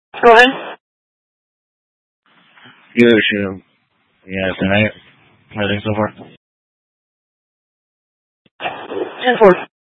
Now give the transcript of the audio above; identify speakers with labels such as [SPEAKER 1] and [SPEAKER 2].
[SPEAKER 1] Go ahead.
[SPEAKER 2] Good show. Yeah, tonight. Everything so far?
[SPEAKER 1] 10-4.